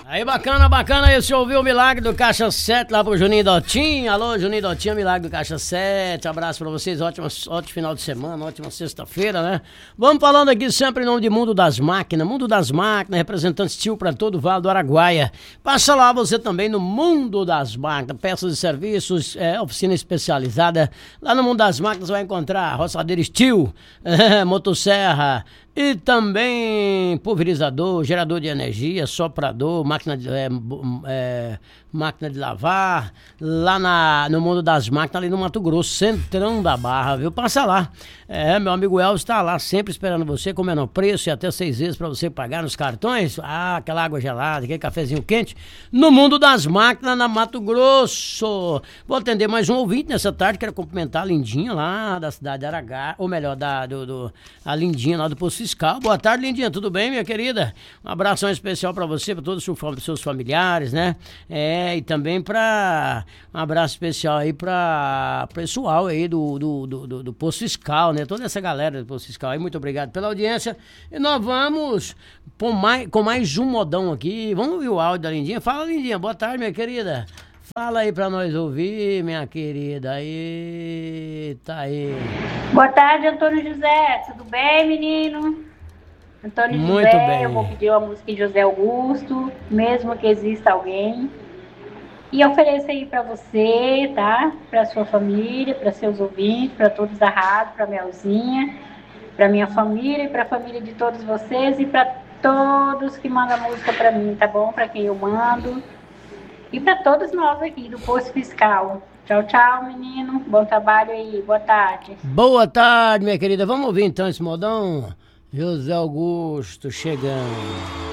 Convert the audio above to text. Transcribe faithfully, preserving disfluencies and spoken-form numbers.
Aí, bacana, bacana, aí você ouviu o Milagre do Caixa sete lá pro Juninho Dotim. Alô, Juninho Dotim, Milagre do Caixa sete. Abraço pra vocês, ótimo, ótimo final de semana, ótima sexta-feira, né? Vamos falando aqui sempre em nome de Mundo das Máquinas. Mundo das Máquinas, representante Steel pra todo o Vale do Araguaia. Passa lá você também no Mundo das Máquinas. Peças e serviços, é, oficina especializada. Lá no Mundo das Máquinas você vai encontrar roçadeira Steel, é, motosserra, e também pulverizador, gerador de energia, soprador, máquina de, é, é, máquina de lavar, lá na, no Mundo das Máquinas, ali no Mato Grosso, centrão da Barra, viu? Passa lá. É, meu amigo Elvis está lá sempre esperando você, com menor preço e até seis vezes para você pagar nos cartões. Ah, aquela água gelada, aquele cafezinho quente, no Mundo das Máquinas, na Mato Grosso. Vou atender mais um ouvinte nessa tarde, quero cumprimentar a Lindinha lá da cidade de Aragá, ou melhor, da, do, do, a Lindinha lá do Poço Fiscal. Boa tarde, Lindinha, tudo bem, minha querida? Um abração especial para você, para todos os seus familiares, né? É, e também para um abraço especial aí para pessoal aí do, do, do, do, do Poço Fiscal, né? Toda essa galera do Poço Fiscal aí, muito obrigado pela audiência. E nós vamos com mais, com mais um modão aqui. Vamos ouvir o áudio da Lindinha. Fala, Lindinha, boa tarde, minha querida. Fala aí pra nós ouvir, minha querida. Aí, tá aí. Boa tarde, Antônio José. Tudo bem, menino? Antônio Muito José, bem. Eu vou pedir uma música de José Augusto, mesmo que exista alguém. E ofereço aí pra você, tá? Pra sua família, pra seus ouvintes, pra todos da rádio, pra Melzinha, pra minha família e pra família de todos vocês e pra todos que mandam música pra mim, tá bom? Pra quem eu mando. E para todos nós aqui do Poço Fiscal. Tchau, tchau, menino. Bom trabalho aí. Boa tarde. Boa tarde, minha querida. Vamos ouvir então esse modão? José Augusto chegando.